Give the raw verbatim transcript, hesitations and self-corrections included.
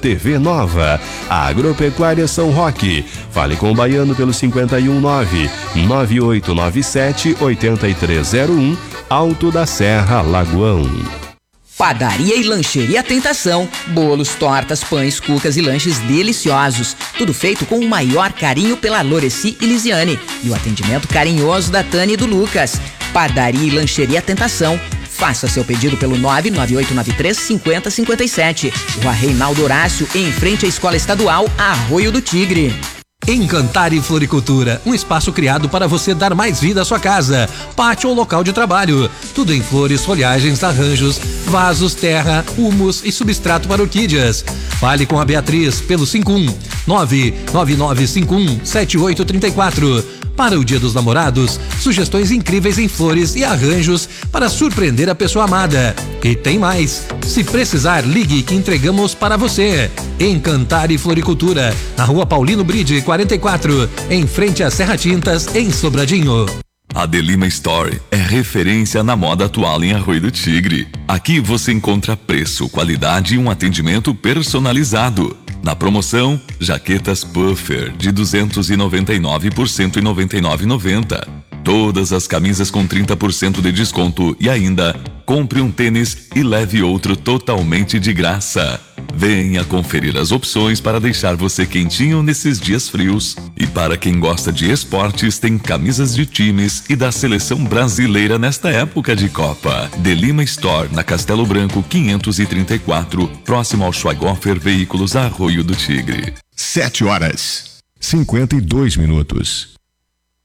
T V nova. Agropecuária São Roque. Fale com o Baiano pelo cinquenta e um nove, nove oito nove sete, oito três zero um, Alto da Serra, Lagoão. Padaria e Lancheria Tentação. Bolos, tortas, pães, cucas e lanches deliciosos. Tudo feito com o maior carinho pela Loreci e Lisiane. E o atendimento carinhoso da Tânia e do Lucas. Padaria e Lancheria Tentação. Faça seu pedido pelo nove nove oito nove três, cinco zero cinco sete. Rua Reinaldo Horácio, em frente à Escola Estadual Arroio do Tigre. Encantare Floricultura, um espaço criado para você dar mais vida à sua casa, pátio ou local de trabalho. Tudo em flores, folhagens, arranjos, vasos, terra, humus e substrato para orquídeas. Fale com a Beatriz pelo cinco um nove nove nove cinco um sete oito três quatro. Para o Dia dos Namorados, sugestões incríveis em flores e arranjos para surpreender a pessoa amada. E tem mais. Se precisar, ligue que entregamos para você. Encantare Floricultura, na Rua Paulino Bride, quarenta e quatro, em frente à Serra Tintas, em Sobradinho. A Delima Store é referência na moda atual em Arroio do Tigre. Aqui você encontra preço, qualidade e um atendimento personalizado. Na promoção, jaquetas puffer de duzentos e noventa e nove por cento e noventa e nove reais e noventa centavos. Todas as camisas com trinta por cento de desconto e ainda compre um tênis e leve outro totalmente de graça. Venha conferir as opções para deixar você quentinho nesses dias frios. E para quem gosta de esportes, tem camisas de times e da seleção brasileira nesta época de Copa. Delima Store, na Castelo Branco quinhentos e trinta e quatro, próximo ao Schweighofer Veículos Arroio do Tigre. Sete horas, cinquenta e dois minutos.